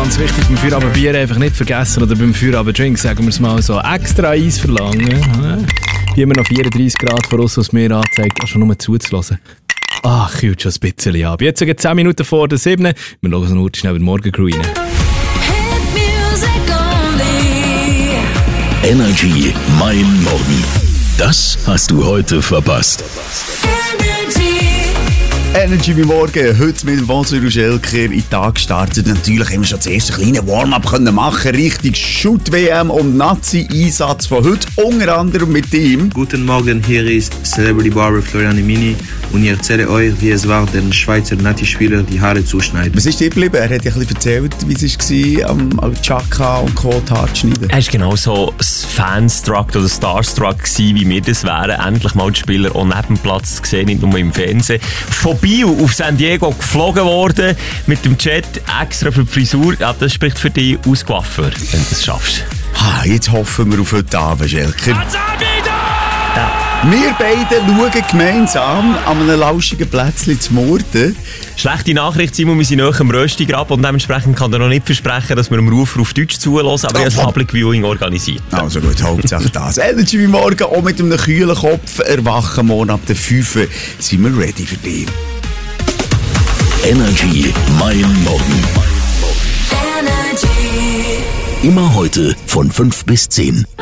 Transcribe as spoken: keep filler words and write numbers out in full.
ganz wichtig, beim Feierabendbier einfach nicht vergessen oder beim Feierabend-Drink, sagen wir es mal so, extra Eis verlangen. Hier haben wir noch vierunddreissig Grad voraus, was mir anzeigt, auch schon nur zuzulassen. Ach, kühlt schon ein bisschen ab. Jetzt sind zehn Minuten vor der sieben. Wir schauen so schnell über die Morgen rein. Energy Mein Morgen. Das hast du heute verpasst. Energy bei Morgen, heute mit dem Bonjour und Schelker in den Tag gestartet. Natürlich haben wir schon das erste kleine Warm-up können machen, richtig Shoot-W M und Nazi-Einsatz von heute, unter anderem mit ihm. Guten Morgen, hier ist Celebrity Barber Florian Emini und ich erzähle euch, wie es war, den Schweizer Nazi-Spieler die Haare zu schneiden. Was ist dir geblieben? Er hat ja ein bisschen erzählt, wie es war, am, am Chaka und Co. die Haare zu schneiden. Er war genau so Fanstruck oder Starstruck gewesen, wie wir das wären, endlich mal die Spieler auch neben dem Platz zu sehen, nicht nur im Fernsehen. Von Bio auf San Diego geflogen worden, mit dem Jet extra für die Frisur. Ja, das spricht für dich aus Coiffeur, wenn du das schaffst. Ha, jetzt hoffen wir auf heute Abend, Schelker. Ja. Wir beide schauen gemeinsam an einem lauschigen Plätzchen zu Morden. Schlechte Nachricht, Simon, wir sind nahe am Röstigrab und dementsprechend kann er noch nicht versprechen, dass wir dem Rufer auf Deutsch zulassen, aber oh, ich habe das Public Viewing organisiert. Also gut, Hauptsache das. Energy wie morgen, auch mit einem kühlen Kopf. Erwachen morgen ab der fünf sind wir ready für dich. Energy Mein Morgen. Energy. Immer heute von fünf bis zehn.